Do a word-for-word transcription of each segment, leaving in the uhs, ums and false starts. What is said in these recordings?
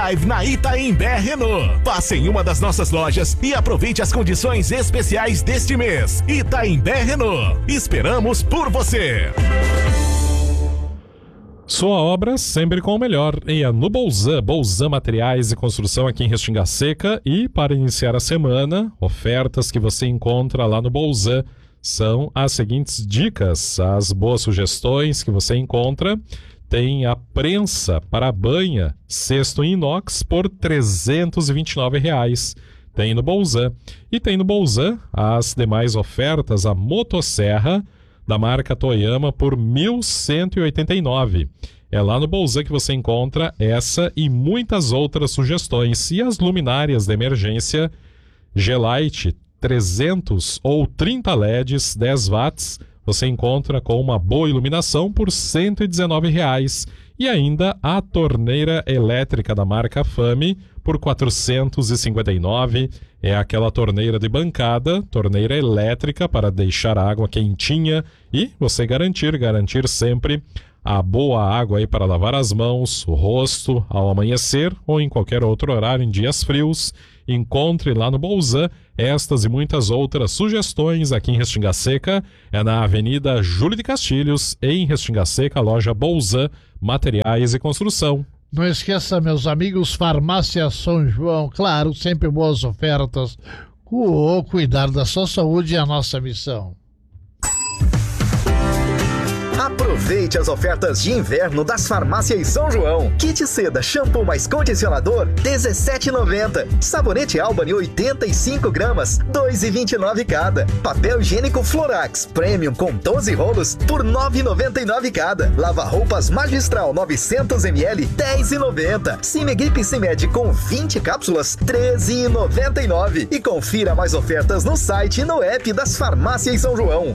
Drive na Itaimbé Renault. Passe em uma das nossas lojas e aproveite as condições especiais deste mês. Itaimbé Renault. Esperamos por você. Sua obra sempre com o melhor. E é no Bolzan, Bolzan Materiais e Construção aqui em Restinga Seca. E para iniciar a semana, ofertas que você encontra lá no Bolzan são as seguintes dicas, as boas sugestões que você encontra. Tem a prensa para banha, cesto inox por trezentos e vinte e nove reais. Tem no Bolzan. E tem no Bolzan as demais ofertas, a motosserra da marca Toyama por mil cento e oitenta e nove reais. É lá no Bolzan que você encontra essa e muitas outras sugestões. E as luminárias de emergência G-Lite trezentos ou trinta L E Ds dez watts, você encontra com uma boa iluminação por cento e dezenove reais. E ainda a torneira elétrica da marca Fame por quatrocentos e cinquenta e nove reais. É aquela torneira de bancada, torneira elétrica para deixar a água quentinha e você garantir, garantir sempre a boa água aí para lavar as mãos, o rosto, ao amanhecer ou em qualquer outro horário em dias frios. Encontre lá no Bolzan estas e muitas outras sugestões aqui em Restinga Seca. É na Avenida Júlio de Castilhos, em Restinga Seca, loja Bolzan Materiais e Construção. Não esqueça, meus amigos, Farmácia São João, claro, sempre boas ofertas. O cuidar da sua saúde é a nossa missão. Aproveite as ofertas de inverno das Farmácias São João. Kit seda, shampoo mais condicionador, dezessete reais e noventa centavos. Sabonete Albany, oitenta e cinco gramas, dois reais e vinte e nove centavos cada. Papel higiênico Florax Premium com doze rolos por nove reais e noventa e nove centavos cada. Lava-roupas Magistral novecentos mililitros, dez reais e noventa centavos. Cimegrip Cimed com vinte cápsulas, treze reais e noventa e nove centavos. E confira mais ofertas no site e no app das Farmácias São João.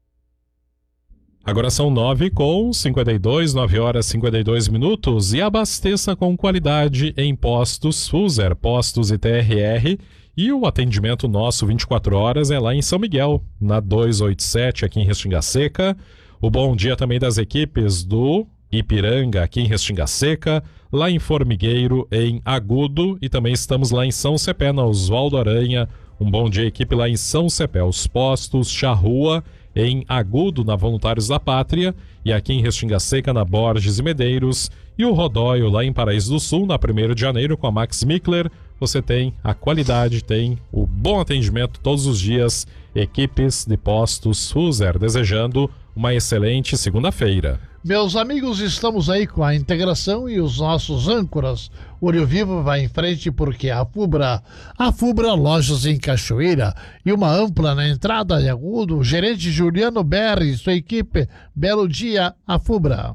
Agora são nove com cinquenta e dois, nove horas e cinquenta e dois minutos, e abasteça com qualidade em postos Fuser, postos e T R R, e o atendimento nosso vinte e quatro horas é lá em São Miguel, na duzentos e oitenta e sete, aqui em Restinga Seca. O bom dia também das equipes do Ipiranga, aqui em Restinga Seca, lá em Formigueiro, em Agudo, e também estamos lá em São Cepé, na Oswaldo Aranha. Um bom dia, equipe lá em São Cepé. Os postos Charrua, em Agudo, na Voluntários da Pátria, e aqui em Restinga Seca, na Borges e Medeiros, e o Rodóio lá em Paraíso do Sul, na primeiro de janeiro, com a Max Mickler. Você tem a qualidade, tem o bom atendimento todos os dias. Equipes de postos Fuser, desejando uma excelente segunda-feira. Meus amigos, estamos aí com a integração e os nossos âncoras. O Olho Vivo vai em frente porque a Fubra, a Fubra Lojas em Cachoeira e uma ampla na entrada de Agudo, gerente Juliano Berri e sua equipe, belo dia, a Fubra.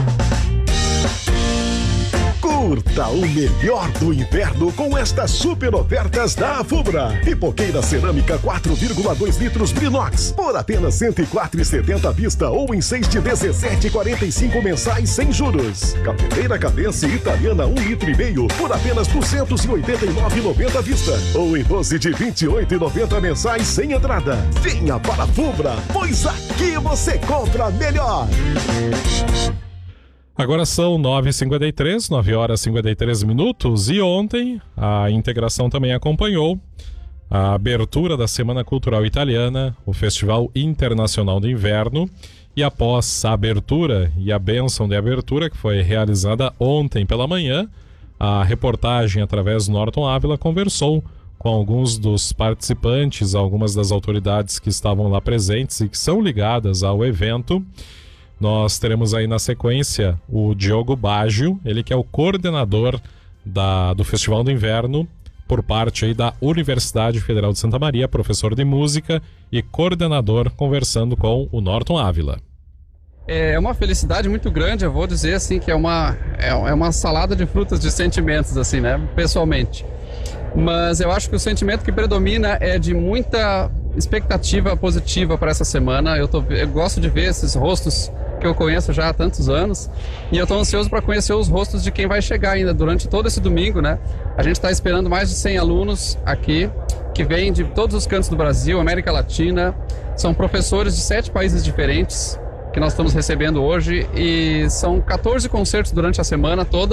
Curta o melhor do inverno com estas super ofertas da Fubra. Pipoqueira cerâmica quatro vírgula dois litros Brinox por apenas cento e quatro reais e setenta centavos à vista ou em seis de dezessete reais e quarenta e cinco centavos mensais sem juros. Cafeteira Cadence italiana um litro e meio por apenas duzentos e oitenta e nove reais e noventa centavos à vista ou em doze de vinte e oito reais e noventa centavos mensais sem entrada. Venha para a Fubra, pois aqui você compra melhor. Agora são nove e cinquenta e três, nove horas e cinquenta e três minutos, e ontem a integração também acompanhou a abertura da Semana Cultural Italiana, o Festival Internacional do Inverno, e após a abertura e a bênção de abertura que foi realizada ontem pela manhã, a reportagem através do Norton Ávila conversou com alguns dos participantes, algumas das autoridades que estavam lá presentes e que são ligadas ao evento. Nós teremos aí na sequência o Diogo Baggio, ele que é o coordenador da, do Festival do Inverno, por parte aí da Universidade Federal de Santa Maria, professor de música e coordenador, conversando com o Norton Ávila. É uma felicidade muito grande, eu vou dizer assim, que é uma, é uma salada de frutas de sentimentos, assim, né, pessoalmente. Mas eu acho que o sentimento que predomina é de muita expectativa positiva para essa semana. Eu, tô, eu gosto de ver esses rostos que eu conheço já há tantos anos, e eu estou ansioso para conhecer os rostos de quem vai chegar ainda durante todo esse domingo, né? A gente está esperando mais de cem alunos aqui, que vêm de todos os cantos do Brasil, América Latina. São professores de sete países diferentes que nós estamos recebendo hoje, e são quatorze concertos durante a semana toda,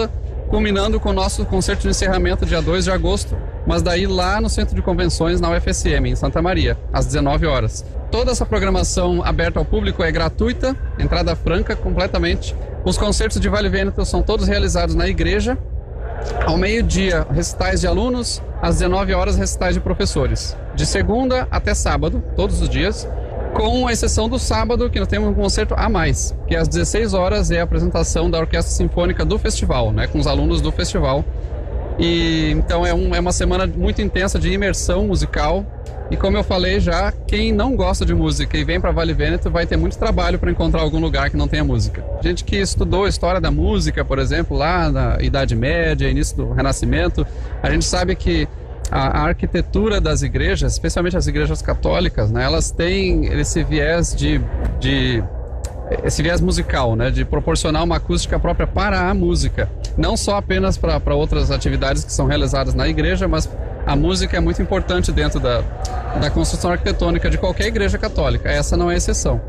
culminando com o nosso concerto de encerramento dia dois de agosto, mas daí lá no Centro de Convenções, na U F S M, em Santa Maria, às dezenove horas. Toda essa programação aberta ao público é gratuita, entrada franca completamente. Os concertos de Vale Vêneto são todos realizados na igreja. Ao meio-dia, recitais de alunos, às dezenove horas, recitais de professores. De segunda até sábado, todos os dias, com exceção do sábado, que nós temos um concerto a mais, que às dezesseis horas é a apresentação da Orquestra Sinfônica do festival, né, com os alunos do festival. E então é, um, é uma semana muito intensa de imersão musical. E como eu falei já, quem não gosta de música e vem para Vale Vêneto vai ter muito trabalho para encontrar algum lugar que não tenha música. Gente que estudou a história da música, por exemplo, lá na Idade Média, início do Renascimento, a gente sabe que a, a arquitetura das igrejas, especialmente as igrejas católicas, né, elas têm esse viés de, de esse viés musical, né, de proporcionar uma acústica própria para a música, não só apenas para outras atividades que são realizadas na igreja, mas a música é muito importante dentro da, da construção arquitetônica de qualquer igreja católica. Essa não é exceção.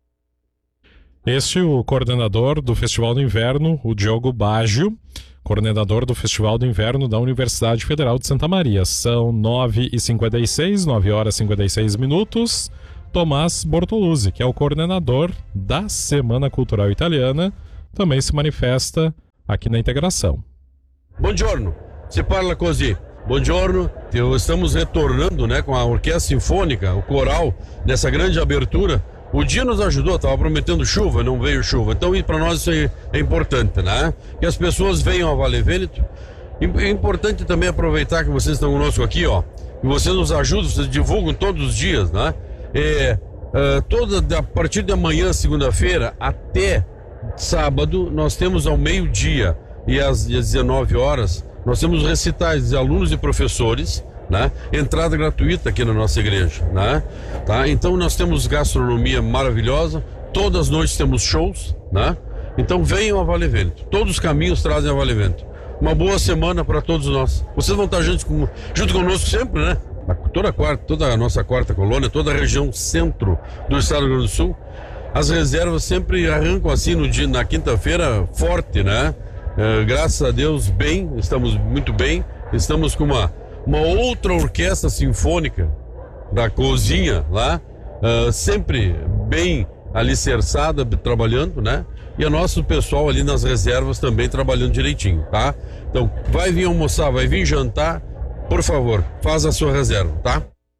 Este é o coordenador do Festival do Inverno, o Diogo Baggio, coordenador do Festival do Inverno da Universidade Federal de Santa Maria. São nove e cinquenta e seis, nove horas e cinquenta e seis minutos. Tomás Bortoluzzi, que é o coordenador da Semana Cultural Italiana, também se manifesta aqui na integração. Buongiorno, si parla così. Buongiorno, estamos retornando, né, com a Orquestra Sinfônica, o coral, nessa grande abertura. O dia nos ajudou, estava prometendo chuva, não veio chuva. Então, para nós isso é, é importante, né? Que as pessoas venham a Vale Vêneto. É importante também aproveitar que vocês estão conosco aqui, ó. E vocês nos ajudam, vocês divulgam todos os dias, né? É, é, toda, a partir de amanhã, segunda-feira, até sábado, nós temos ao meio-dia e às dezenove horas, nós temos recitais de alunos e professores, né? Entrada gratuita aqui na nossa igreja, né? Tá? Então nós temos gastronomia maravilhosa, todas as noites temos shows, né? Então venham a Vale Vêneto, todos os caminhos trazem a Vale Vêneto. Uma boa semana para todos nós. Vocês vão estar junto, com, junto conosco sempre, né? Toda a, quarta, toda a nossa quarta colônia, toda a região centro do estado do Rio Grande do Sul, as reservas sempre arrancam assim no dia, na quinta-feira forte, né? É, graças a Deus, bem, estamos muito bem. Estamos com uma, uma outra orquestra sinfônica da cozinha lá, uh, sempre bem alicerçada, trabalhando, né? E o nosso pessoal ali nas reservas também trabalhando direitinho, tá? Então, vai vir almoçar, vai vir jantar, por favor, faz a sua reserva, tá?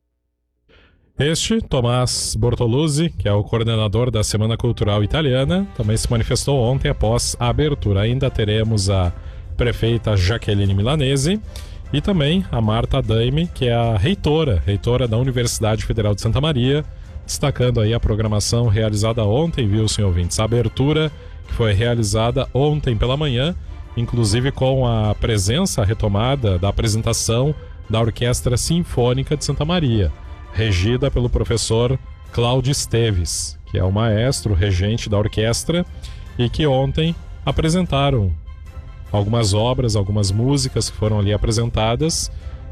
Este, Tomás Bortoluzzi, que é o coordenador da Semana Cultural Italiana, também se manifestou ontem após a abertura. Ainda teremos a prefeita Jaqueline Milanese e também a Marta Daime, que é a reitora, reitora da Universidade Federal de Santa Maria, destacando aí a programação realizada ontem, viu, senhor ouvintes? A abertura que foi realizada ontem pela manhã, inclusive com a presença retomada da apresentação da Orquestra Sinfônica de Santa Maria, regida pelo professor Cláudio Esteves, que é o maestro regente da orquestra e que ontem apresentaram algumas obras, algumas músicas que foram ali apresentadas.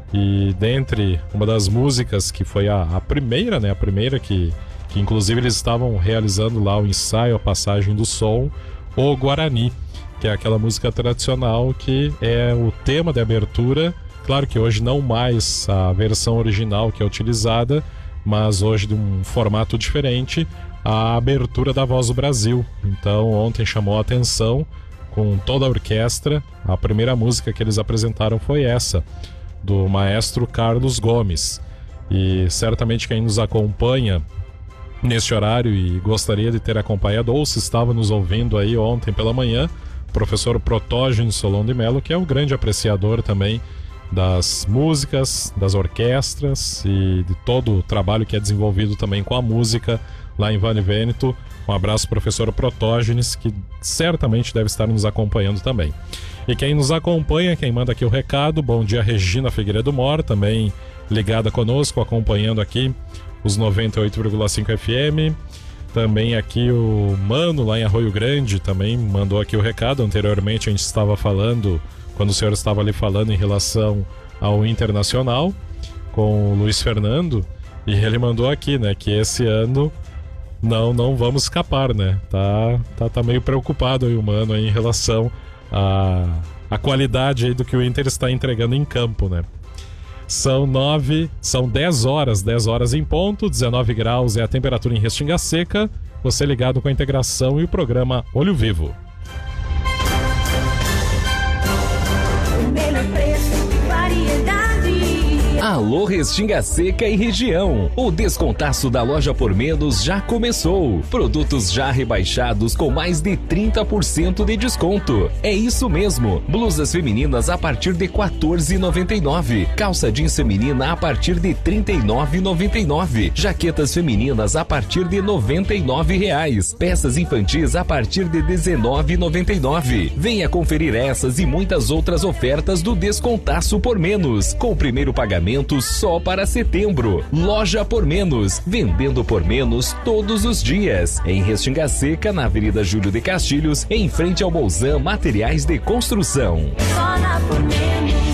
E dentre uma das músicas que foi a, a primeira, né, a primeira que, que inclusive eles estavam realizando lá o ensaio, a passagem do som, o Guarani, que é aquela música tradicional que é o tema de abertura. Claro que hoje não mais a versão original que é utilizada, mas hoje de um formato diferente, a abertura da Voz do Brasil. Então ontem chamou a atenção com toda a orquestra. A primeira música que eles apresentaram foi essa, do maestro Carlos Gomes. E certamente quem nos acompanha neste horário e gostaria de ter acompanhado, ou se estava nos ouvindo aí ontem pela manhã, o professor Protógenes Solon de Mello, que é o grande apreciador também das músicas, das orquestras e de todo o trabalho que é desenvolvido também com a música lá em Vale Vêneto. Um abraço, professor Protógenes, que certamente deve estar nos acompanhando também. E quem nos acompanha, quem manda aqui o recado, bom dia, Regina Figueiredo Mor, também ligada conosco, acompanhando aqui os noventa e oito vírgula cinco F M. Também aqui o Mano, lá em Arroio Grande, também mandou aqui o recado. Anteriormente a gente estava falando, quando o senhor estava ali falando em relação ao Internacional, com o Luiz Fernando, e ele mandou aqui, né, que esse ano não, não vamos escapar, né? Tá, tá, tá meio preocupado aí o Mano aí em relação a a qualidade aí do que o Inter está entregando em campo, né? São nove, são dez horas, dez horas em ponto, dezenove graus é a temperatura em Restinga Seca. Você ligado com a integração e o programa Olho Vivo. O melhor preço, variedade. Alô Restinga Seca e região. O descontaço da Loja Por Menos já começou. Produtos já rebaixados com mais de trinta por cento de desconto. É isso mesmo. Blusas femininas a partir de quatorze reais e noventa e nove centavos. Calça jeans feminina a partir de trinta e nove reais e noventa e nove centavos. Jaquetas femininas a partir de noventa e nove reais. Peças infantis a partir de dezenove reais e noventa e nove centavos. Venha conferir essas e muitas outras ofertas do descontaço Por Menos. Com o primeiro pagamento só para setembro. Loja Por Menos, vendendo por menos todos os dias. Em Restinga Seca, na Avenida Júlio de Castilhos, em frente ao Bolzan Materiais de Construção. Só na Por Menos.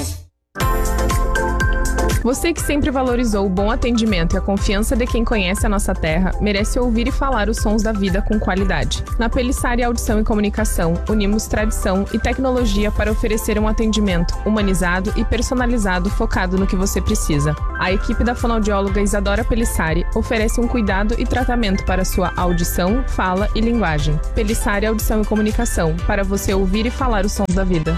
Você que sempre valorizou o bom atendimento e a confiança de quem conhece a nossa terra, merece ouvir e falar os sons da vida com qualidade. Na Pelissari Audição e Comunicação, unimos tradição e tecnologia para oferecer um atendimento humanizado e personalizado focado no que você precisa. A equipe da fonoaudióloga Isadora Pelissari oferece um cuidado e tratamento para sua audição, fala e linguagem. Pelissari Audição e Comunicação, para você ouvir e falar os sons da vida.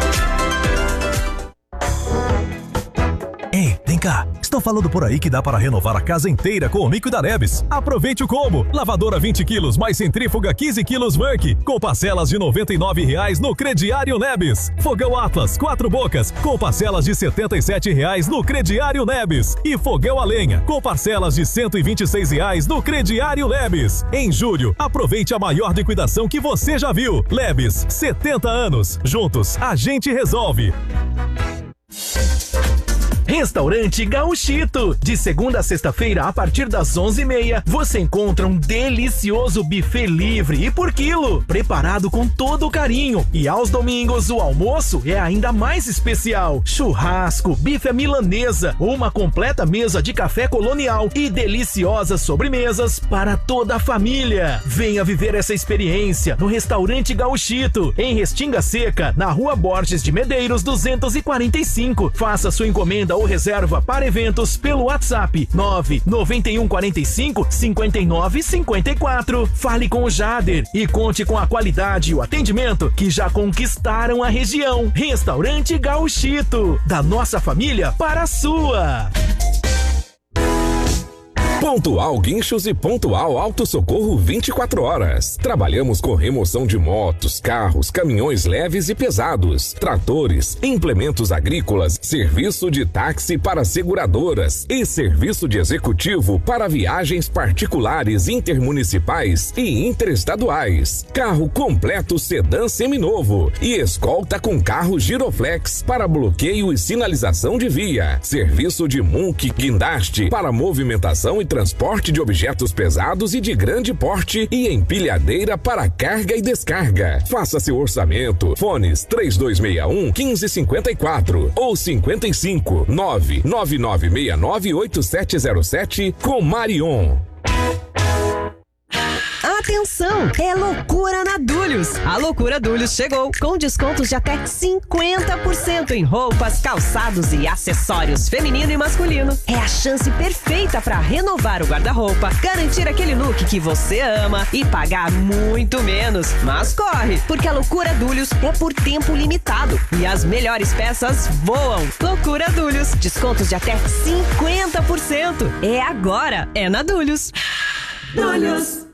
Ei, vem cá. Estão falando por aí que dá para renovar a casa inteira com o mico da Nebs. Aproveite o combo. Lavadora vinte quilos mais centrífuga quinze quilos Merck com parcelas de noventa e nove reais no crediário Nebs. Fogão Atlas quatro bocas com parcelas de setenta e sete reais no crediário Nebs. E fogão a lenha com parcelas de cento e vinte e seis reais no crediário Lebes. Em julho, aproveite a maior liquidação que você já viu. Lebes, setenta anos. Juntos, a gente resolve. Restaurante Gauchito. De segunda a sexta-feira, a partir das onze e meia, você encontra um delicioso buffet livre e por quilo, preparado com todo o carinho. E aos domingos, o almoço é ainda mais especial. Churrasco, bife à milanesa, uma completa mesa de café colonial e deliciosas sobremesas para toda a família. Venha viver essa experiência no Restaurante Gauchito, em Restinga Seca, na Rua Borges de Medeiros, duzentos e quarenta e cinco. Faça sua encomenda ou reserva para eventos pelo WhatsApp nove nove um quatro cinco cinco nove cinco quatro. Fale com o Jader e conte com a qualidade e o atendimento que já conquistaram a região. Restaurante Gauchito, da nossa família para a sua. Pontual Guinchos e Pontual Auto Socorro vinte e quatro horas. Trabalhamos com remoção de motos, carros, caminhões leves e pesados, tratores, implementos agrícolas, serviço de táxi para seguradoras e serviço de executivo para viagens particulares, intermunicipais e interestaduais. Carro completo sedã seminovo e escolta com carro giroflex para bloqueio e sinalização de via. Serviço de Munk guindaste para movimentação e transporte de objetos pesados e de grande porte e empilhadeira para carga e descarga. Faça seu orçamento. Fones três dois seis um, um cinco cinco quatro ou cinquenta e cinco, nove nove nove seis nove oito sete zero sete com Marion. Atenção, é loucura na Dulhos. A loucura Dulhos chegou com descontos de até cinquenta por cento em roupas, calçados e acessórios feminino e masculino. É a chance perfeita para renovar o guarda-roupa, garantir aquele look que você ama e pagar muito menos. Mas corre, porque a loucura Dulhos é por tempo limitado e as melhores peças voam. Loucura Dulhos, descontos de até cinquenta por cento. É agora, é na Dulhos. Dulhos.